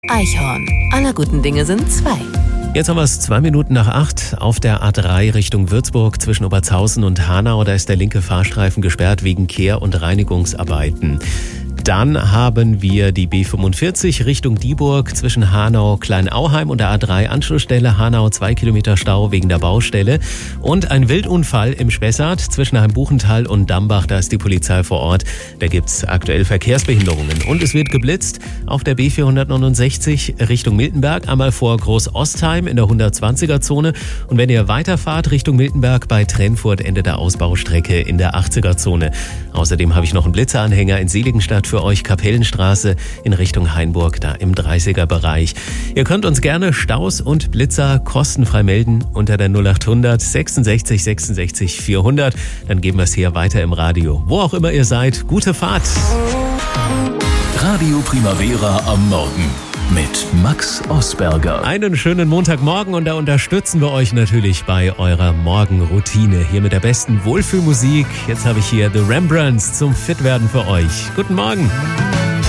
Eichhorn. Aller guten Dinge sind zwei. Jetzt haben wir es 2 Minuten nach 8 auf der A3 Richtung Würzburg zwischen Obertshausen und Hanau. Da ist der linke Fahrstreifen gesperrt wegen Kehr- und Reinigungsarbeiten. Dann haben wir die B45 Richtung Dieburg zwischen Hanau, Kleinauheim und der A3 Anschlussstelle Hanau, 2 Kilometer Stau wegen der Baustelle. Und ein Wildunfall im Spessart zwischen Heimbuchental und Dambach, da ist die Polizei vor Ort. Da gibt's aktuell Verkehrsbehinderungen. Und es wird geblitzt auf der B469 Richtung Miltenberg, einmal vor Groß-Ostheim in der 120er-Zone. Und wenn ihr weiterfahrt Richtung Miltenberg bei Trennfurt, Ende der Ausbaustrecke in der 80er-Zone. Außerdem habe ich noch einen Blitzeranhänger in Seligenstadt für euch, Kapellenstraße in Richtung Hainburg, da im 30er-Bereich. Ihr könnt uns gerne Staus und Blitzer kostenfrei melden unter der 0800 66 66 400. Dann geben wir es hier weiter im Radio. Wo auch immer ihr seid, gute Fahrt. Radio Primavera am Morgen mit Max Osberger. Einen schönen Montagmorgen und da unterstützen wir euch natürlich bei eurer Morgenroutine. Hier mit der besten Wohlfühlmusik. Jetzt habe ich hier The Rembrandts zum Fitwerden für euch. Guten Morgen.